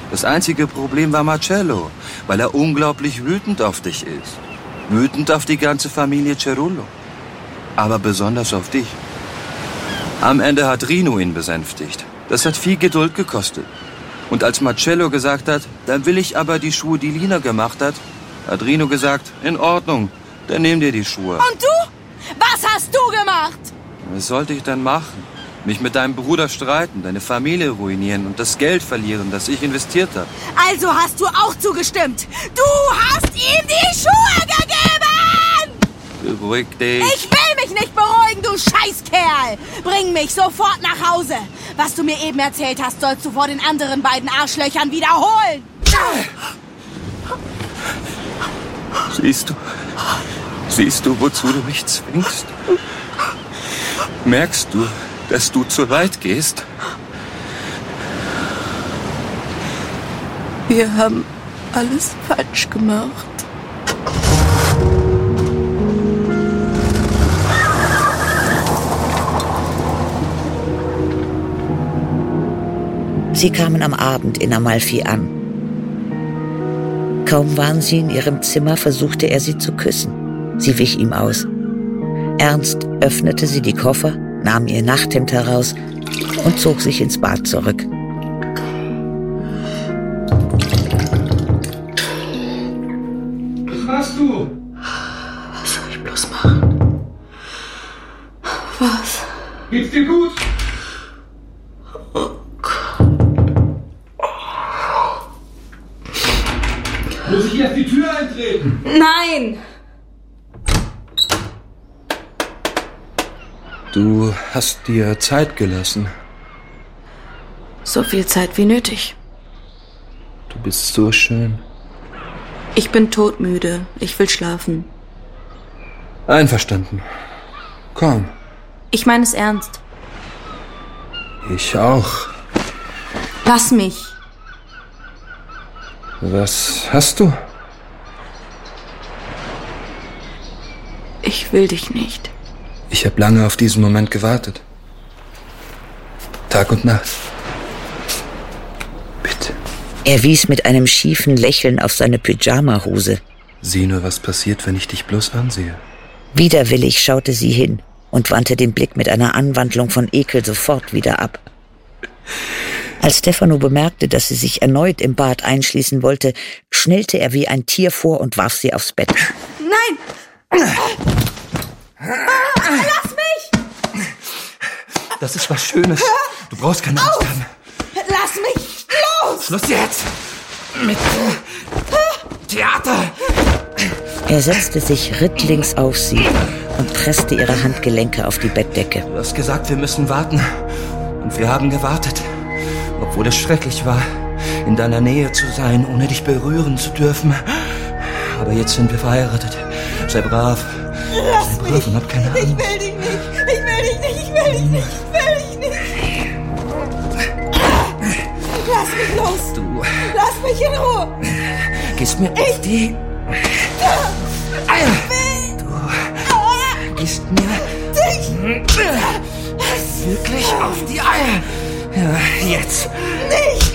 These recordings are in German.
Das einzige Problem war Marcello, weil er unglaublich wütend auf dich ist. Wütend auf die ganze Familie Cerullo. Aber besonders auf dich. Am Ende hat Rino ihn besänftigt. Das hat viel Geduld gekostet. Und als Marcello gesagt hat, dann will ich aber die Schuhe, die Lina gemacht hat Rino gesagt, in Ordnung, dann nimm dir die Schuhe. Und du? Was hast du gemacht? Was sollte ich denn machen? Mich mit deinem Bruder streiten, deine Familie ruinieren und das Geld verlieren, das ich investiert habe. Also hast du auch zugestimmt. Du hast ihm die Schuhe gegeben! Beruhig dich. Ich will mich nicht beruhigen, du Scheißkerl! Bring mich sofort nach Hause. Was du mir eben erzählt hast, sollst du vor den anderen beiden Arschlöchern wiederholen. Siehst du, wozu du mich zwingst? Merkst du, dass du zu weit gehst? Wir haben alles falsch gemacht. Sie kamen am Abend in Amalfi an. Kaum waren sie in ihrem Zimmer, versuchte er sie zu küssen. Sie wich ihm aus. Ernst öffnete sie die Koffer, nahm ihr Nachthemd heraus und zog sich ins Bad zurück. Was machst du? Was soll ich bloß machen? Was? Geht's dir gut? Oh Gott. Muss ich erst die Tür eintreten? Nein! Du hast dir Zeit gelassen. So viel Zeit wie nötig. Du bist so schön. Ich bin todmüde. Ich will schlafen. Einverstanden. Komm. Ich meine es ernst. Ich auch. Lass mich. Was hast du? Ich will dich nicht. Ich habe lange auf diesen Moment gewartet. Tag und Nacht. Bitte. Er wies mit einem schiefen Lächeln auf seine Pyjama-Hose. Sieh nur, was passiert, wenn ich dich bloß ansehe. Widerwillig schaute sie hin und wandte den Blick mit einer Anwandlung von Ekel sofort wieder ab. Als Stefano bemerkte, dass sie sich erneut im Bad einschließen wollte, schnellte er wie ein Tier vor und warf sie aufs Bett. Nein! Lass mich! Das ist was Schönes. Du brauchst keine Angst haben. Lass mich los! Schluss jetzt! Mit Theater! Er setzte sich rittlings auf sie und presste ihre Handgelenke auf die Bettdecke. Du hast gesagt, wir müssen warten. Und wir haben gewartet. Obwohl es schrecklich war, in deiner Nähe zu sein, ohne dich berühren zu dürfen. Aber jetzt sind wir verheiratet. Sei brav. Lass Sei brav und hab keine Angst. Ich will dich nicht! Ich will dich nicht! Ich will dich nicht! Ich will dich nicht! Lass mich los! Du Lass mich in Ruhe! gehst mir auf die Eier! Du gehst mir wirklich auf die Eier! Ja, jetzt! Nicht!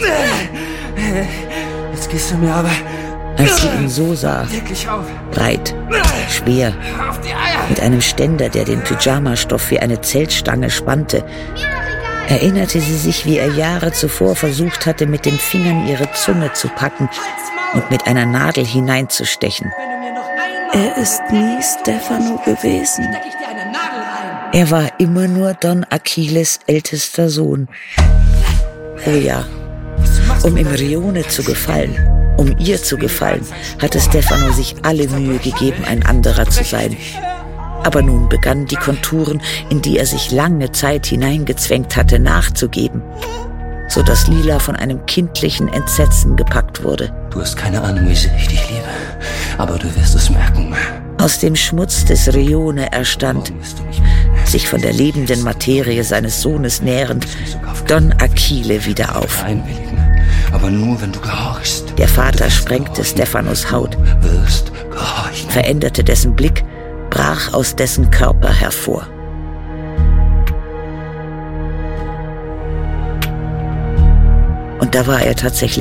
Jetzt gehst du mir aber Als sie ihn so sah, wirklich auf! breit, schwer, Auf die Eier! mit einem Ständer, der den Pyjamastoff wie eine Zeltstange spannte, erinnerte sie sich, wie er Jahre zuvor versucht hatte, mit den Fingern ihre Zunge zu packen und mit einer Nadel hineinzustechen. Er ist nie Stefano gewesen. Er war immer nur Don Achilles' ältester Sohn. Oh ja, um im Rione zu gefallen, um ihr zu gefallen, hatte Stefano sich alle Mühe gegeben, ein anderer zu sein. Aber nun begannen die Konturen, in die er sich lange Zeit hineingezwängt hatte, nachzugeben, so dass Lila von einem kindlichen Entsetzen gepackt wurde. Du hast keine Ahnung, wie sehr ich dich liebe. Aber du wirst es merken. Aus dem Schmutz des Rione erstand, Morgen wirst du mich mitnehmen. sich von der lebenden Materie seines Sohnes nährend, Don Achille wieder auf. Einwilligen. Aber nur, wenn du gehorchst. Der Vater sprengte Stefanos Haut, Du wirst gehorchen. veränderte dessen Blick, brach aus dessen Körper hervor. Und da war er tatsächlich